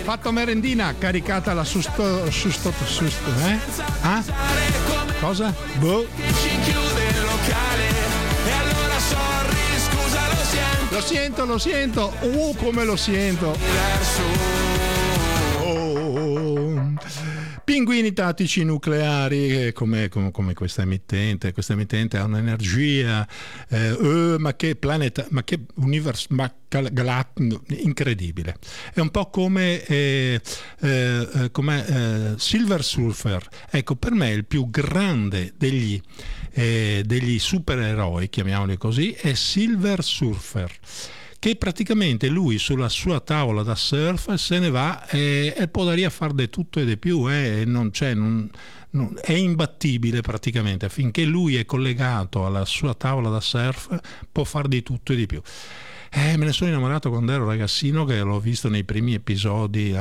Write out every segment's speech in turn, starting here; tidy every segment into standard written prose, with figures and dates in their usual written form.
Fatto merendina, caricata la susto, eh? Ah? Cosa? Boh. Lo sento. Come lo sento. Oh. Pinguini tattici nucleari, come questa emittente ha un'energia, ma che planeta, ma che universo, ma incredibile. È un po' come Silver Surfer. Ecco, per me il più grande degli supereroi, chiamiamoli così, è Silver Surfer, che praticamente lui sulla sua tavola da surf se ne va e può dare a fare di tutto e di più, è imbattibile praticamente. Finché lui è collegato alla sua tavola da surf può fare di tutto e di più. Me ne sono innamorato quando ero ragazzino, che l'ho visto nei primi episodi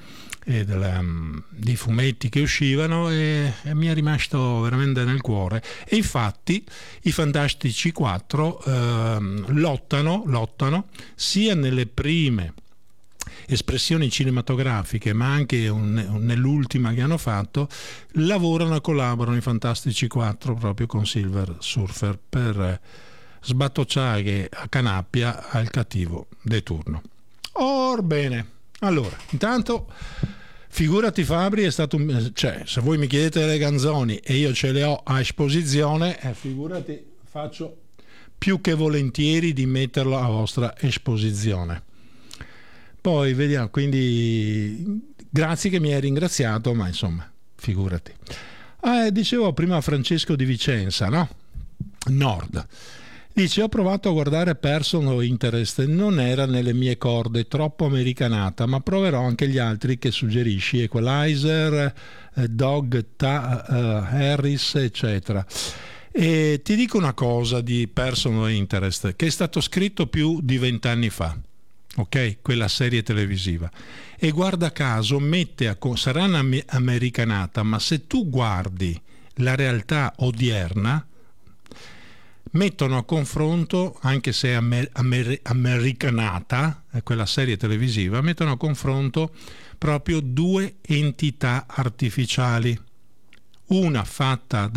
di fumetti che uscivano e mi è rimasto veramente nel cuore. E infatti i Fantastici 4 lottano sia nelle prime espressioni cinematografiche ma anche nell'ultima che hanno fatto, lavorano e collaborano i Fantastici 4 proprio con Silver Surfer per sbattocciare a canappia al cattivo di turno. Orbene, allora, intanto figurati Fabri, è stato cioè, se voi mi chiedete le canzoni e io ce le ho a esposizione, figurati, faccio più che volentieri di metterlo a vostra esposizione. Poi vediamo, quindi grazie che mi hai ringraziato, ma insomma, figurati. Dicevo prima Francesco di Vicenza, no? Nord. Dice: ho provato a guardare Person of Interest, non era nelle mie corde, troppo americanata, ma proverò anche gli altri che suggerisci, Equalizer, Dog, Harris, eccetera. E ti dico una cosa di Person of Interest, che è stato scritto più di 20 anni fa, ok? Quella serie televisiva. E guarda caso sarà un'americanata, ma se tu guardi la realtà odierna, mettono a confronto, anche se è americanata, quella serie televisiva, mettono a confronto proprio due entità artificiali, una fatta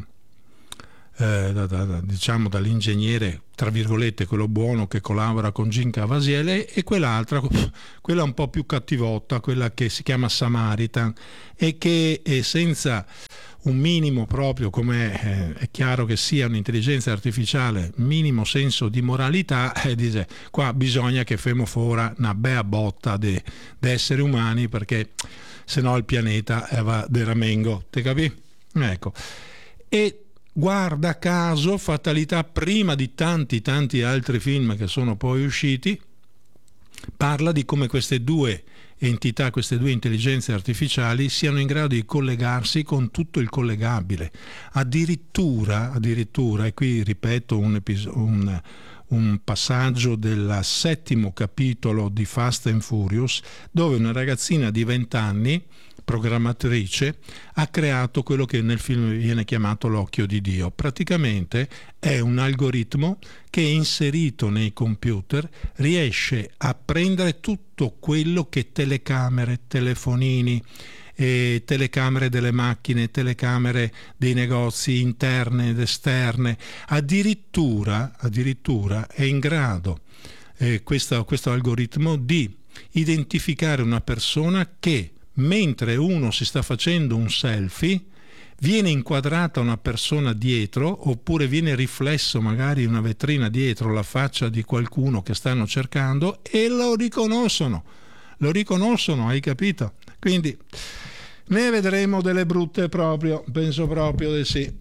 diciamo dall'ingegnere, tra virgolette, quello buono che collabora con Jim Caviezel, e quell'altra, quella un po' più cattivotta, quella che si chiama Samaritan, e che senza un minimo, proprio come è chiaro che sia un'intelligenza artificiale, minimo senso di moralità, dice qua bisogna che femo fuori una bella botta di esseri umani, perché se no il pianeta va de ramengo, te capì? Ecco. E guarda caso, fatalità, prima di tanti altri film che sono poi usciti, parla di come queste due entità, queste due intelligenze artificiali siano in grado di collegarsi con tutto il collegabile. Addirittura, e qui ripeto un passaggio del 7° capitolo di Fast and Furious, dove una ragazzina di 20 anni, programmatrice, ha creato quello che nel film viene chiamato l'occhio di Dio. Praticamente è un algoritmo che, inserito nei computer, riesce a prendere tutto quello che telecamere, telefonini, telecamere delle macchine, telecamere dei negozi interne ed esterne, addirittura è in grado questo algoritmo di identificare una persona che, mentre uno si sta facendo un selfie, viene inquadrata una persona dietro, oppure viene riflesso magari in una vetrina dietro la faccia di qualcuno che stanno cercando, e lo riconoscono, hai capito? Quindi ne vedremo delle brutte proprio, penso proprio di sì.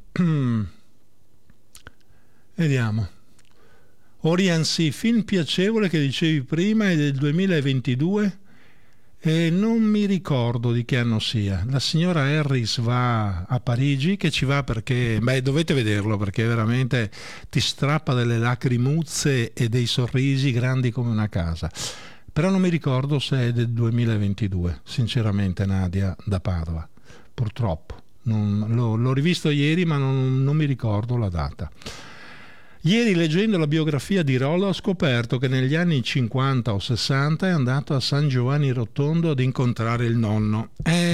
Vediamo. Oriansi, film piacevole che dicevi prima, è del 2022 e non mi ricordo di che anno sia. La signora Harris va a Parigi, che ci va perché, dovete vederlo, perché veramente ti strappa delle lacrimuzze e dei sorrisi grandi come una casa. Però non mi ricordo se è del 2022, sinceramente, Nadia da Padova, purtroppo. L'ho rivisto ieri, ma non mi ricordo la data. Ieri leggendo la biografia di Rolla ho scoperto che negli anni 50 o 60 è andato a San Giovanni Rotondo ad incontrare il nonno.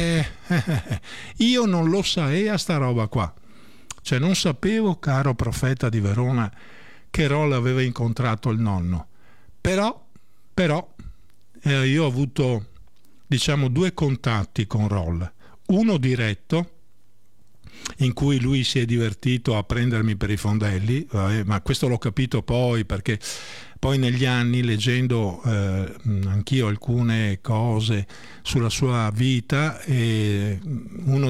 Io non lo sapevo sta roba qua. Cioè non sapevo, caro profeta di Verona, che Rolla aveva incontrato il nonno. Però io ho avuto, diciamo, 2 contatti con Rolla. Uno diretto, in cui lui si è divertito a prendermi per i fondelli, ma questo l'ho capito poi, perché poi negli anni, leggendo anch'io alcune cose sulla sua vita, uno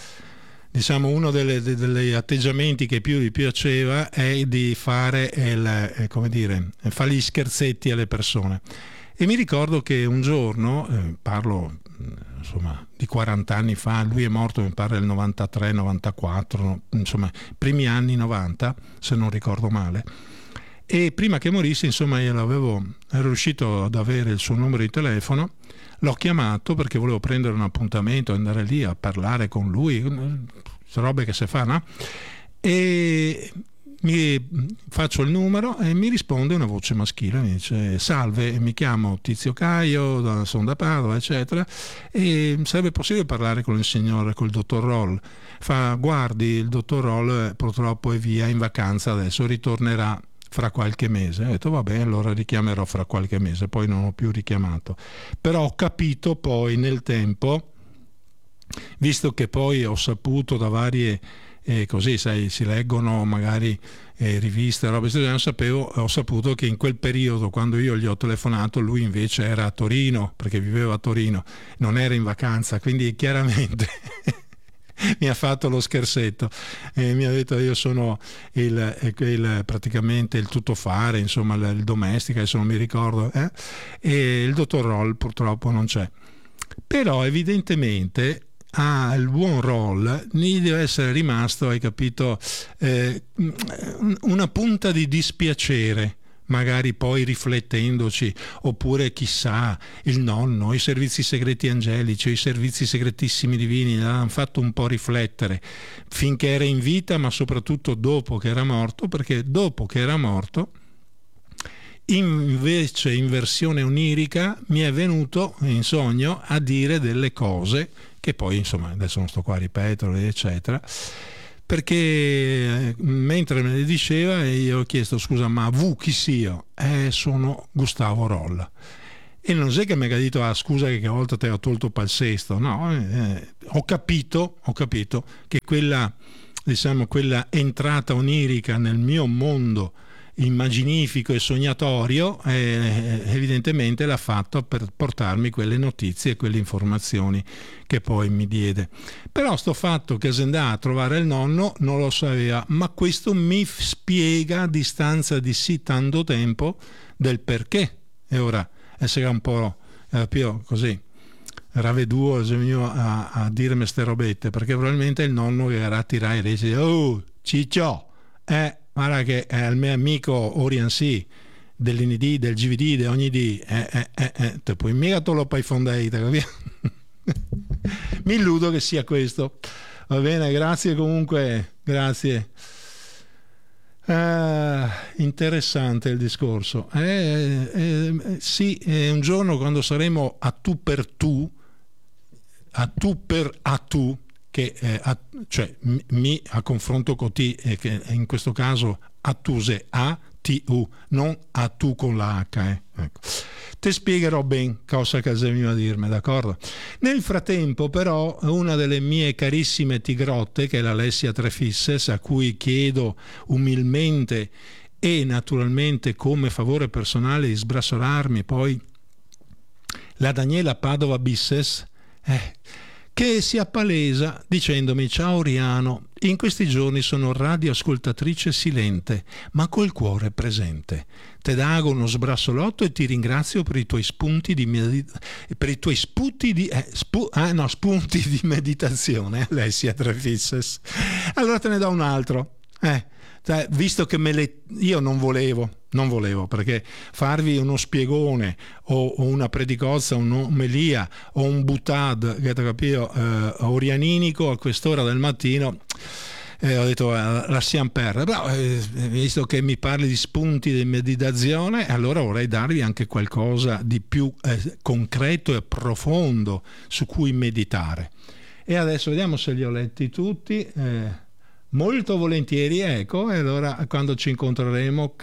degli atteggiamenti che più gli piaceva è di fare fare gli scherzetti alle persone. E mi ricordo che un giorno, parlo insomma di 40 anni fa, lui è morto mi pare nel 93, 94, insomma primi anni 90 se non ricordo male, e prima che morisse insomma ero riuscito ad avere il suo numero di telefono, l'ho chiamato perché volevo prendere un appuntamento, andare lì a parlare con lui, robe che si fa, no? E mi faccio il numero e mi risponde una voce maschile, mi dice: salve, mi chiamo Tizio Caio, sono da Padova, eccetera, e sarebbe possibile parlare con il dottor Roll? Fa: guardi, il dottor Roll purtroppo è via in vacanza adesso, ritornerà fra qualche mese. Ho detto va bene, allora richiamerò fra qualche mese, poi non ho più richiamato. Però ho capito poi nel tempo, visto che poi ho saputo da varie così, sai, si leggono magari riviste, robe, ho saputo che in quel periodo, quando io gli ho telefonato, lui invece era a Torino, perché viveva a Torino, non era in vacanza, quindi chiaramente mi ha fatto lo scherzetto e mi ha detto: io sono praticamente il tuttofare, insomma il domestica, adesso non mi ricordo, e il dottor Roll purtroppo non c'è. Però evidentemente il buon Roll gli deve essere rimasto, hai capito, una punta di dispiacere, magari poi riflettendoci, oppure chissà, il nonno, i servizi segreti angelici, i servizi segretissimi divini l'hanno fatto un po' riflettere finché era in vita, ma soprattutto dopo che era morto, perché dopo che era morto invece in versione onirica mi è venuto in sogno a dire delle cose che poi insomma adesso non sto qua a ripeterle eccetera, perché mentre me le diceva io ho chiesto: scusa, ma chi sia? Sono Gustavo Rolla. E non è che mi ha detto: scusa che a volte ti ho tolto palsesto, no, ho capito che quella entrata onirica nel mio mondo immaginifico e sognatorio evidentemente l'ha fatto per portarmi quelle notizie e quelle informazioni che poi mi diede. Però sto fatto che si andava a trovare il nonno non lo sapeva, ma questo mi spiega a distanza di sì tanto tempo del perché. E ora essere un po' più così raveduo a dirmi ste robette, perché probabilmente il nonno che era a tirare e dice: oh ciccio, guarda che è il mio amico Orian C dell'IND, del GVD, di ogni D, te puoi mica lo poi fondeita, capito? Mi illudo che sia questo. Va bene, grazie comunque, grazie. Interessante il discorso. Sì, un giorno quando saremo a tu per tu, che cioè mi a confronto con ti, che in questo caso attuse A-T-U, non a tu con la H. Ecco. Ti spiegherò ben cosa che veniva a dirmi, d'accordo? Nel frattempo però una delle mie carissime tigrotte, che è l'Alessia Trefisses, a cui chiedo umilmente e naturalmente come favore personale di sbrassolarmi, poi la Daniela Padova Bisses, che si appalesa dicendomi: ciao Riano, in questi giorni sono radioascoltatrice silente ma col cuore presente, te dago uno sbrassolotto e ti ringrazio per i tuoi spunti di spunti di meditazione. Alessia Trefisses, allora te ne do un altro, visto che io non volevo, perché farvi uno spiegone o una predicozza, un'omelia o un butad, capito, orianinico a quest'ora del mattino, ho detto lasciamo perdere, però visto che mi parli di spunti di meditazione, allora vorrei darvi anche qualcosa di più concreto e profondo su cui meditare. E adesso vediamo se li ho letti tutti. Molto volentieri, ecco, e allora quando ci incontreremo,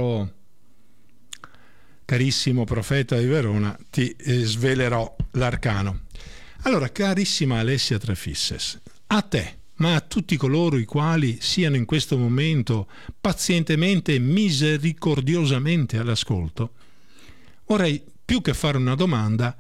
carissimo profeta di Verona, ti svelerò l'arcano. Allora, carissima Alessia Trefisses, a te, ma a tutti coloro i quali siano in questo momento pazientemente e misericordiosamente all'ascolto, vorrei più che fare una domanda,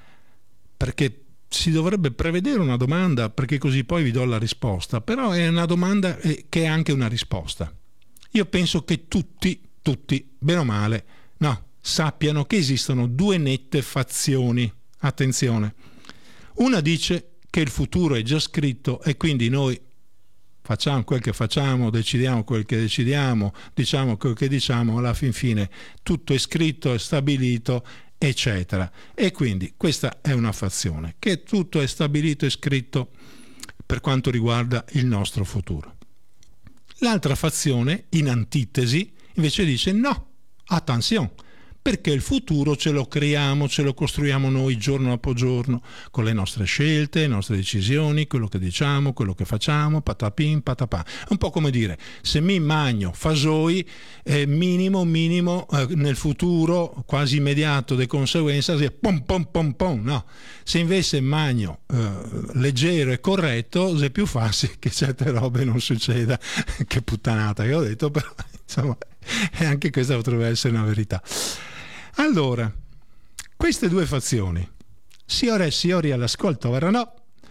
perché si dovrebbe prevedere una domanda, perché così poi vi do la risposta, però è una domanda che è anche una risposta. Io penso che tutti, bene o male, sappiano che esistono due nette fazioni. Attenzione, una dice che il futuro è già scritto e quindi noi facciamo quel che facciamo, decidiamo quel che decidiamo, diciamo quel che diciamo, alla fin fine tutto è scritto, è stabilito, eccetera. E quindi questa è una fazione, che tutto è stabilito e scritto per quanto riguarda il nostro futuro. L'altra fazione, in antitesi, invece dice no, attenzione, perché il futuro ce lo creiamo, ce lo costruiamo noi giorno dopo giorno, con le nostre scelte, le nostre decisioni, quello che diciamo, quello che facciamo, patapim, patapà. È un po' come dire, se mi magno fasoi, minimo, nel futuro, quasi immediato, di conseguenza, si è pom pom pom pom, no. Se invece magno leggero e corretto, è più facile che certe robe non succeda. Che puttanata che ho detto, però insomma, e anche questa potrebbe essere una verità. Allora, queste due fazioni, signore e signori all'ascolto, vero no?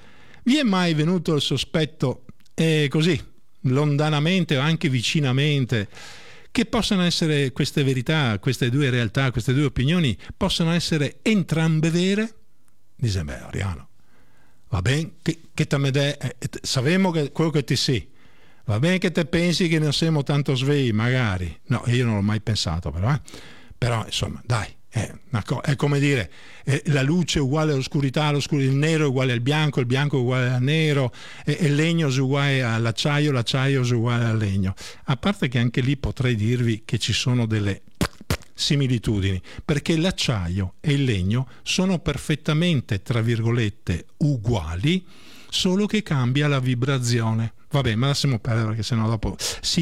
Vi è mai venuto il sospetto, così, lontanamente o anche vicinamente, che possano essere queste verità, queste due realtà, queste due opinioni, possano essere entrambe vere? Dice, beh, Ariano, va bene, che te me dai, sappiamo che quello che ti sei, va bene che te pensi che non siamo tanto svegli, magari, no, io non l'ho mai pensato però insomma, dai, è come dire, la luce è uguale all'oscurità, il nero è uguale al bianco, il bianco è uguale al nero, il legno è uguale all'acciaio, l'acciaio è uguale al legno. A parte che anche lì potrei dirvi che ci sono delle similitudini, perché l'acciaio e il legno sono perfettamente, tra virgolette, uguali, solo che cambia la vibrazione. Vabbè, ma lasciamo perdere, perché sennò dopo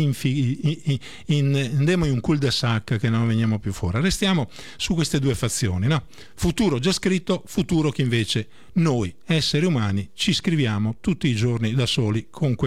andiamo in un cul-de-sac che non veniamo più fuori. Restiamo su queste due fazioni, no? Futuro già scritto, futuro che invece noi, esseri umani, ci scriviamo tutti i giorni da soli con